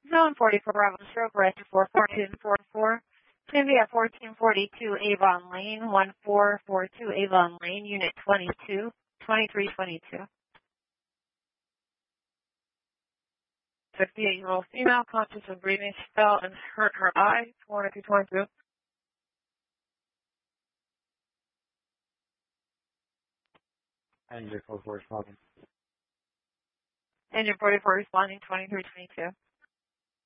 Zone 44 Bravo Stroke, Rescue 44244. Cindy at 1442 Avon Lane, 1442 Avon Lane, Unit 2322. 58-year-old female, conscious of breathing. She fell and hurt her eye. 2222. Engine 44 responding. Engine 44 responding, 2322.